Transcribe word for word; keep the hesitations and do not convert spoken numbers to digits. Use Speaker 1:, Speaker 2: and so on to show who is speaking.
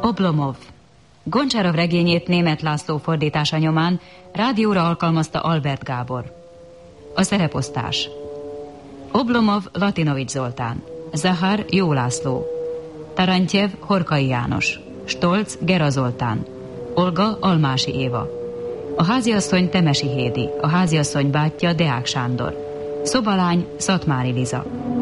Speaker 1: Oblomov. Goncsárov regényét Németh László fordítása nyomán rádióra alkalmazta Albert Gábor. A szereposztás: Oblomov Latinovics Zoltán, Zahar Jó László, Tarantyev Horkai János, Stolc Gera Zoltán, Olga Almási Éva, a háziasszony Temesi Hédi, a háziasszony bátyja Deák Sándor, szobalány Szatmári Liza.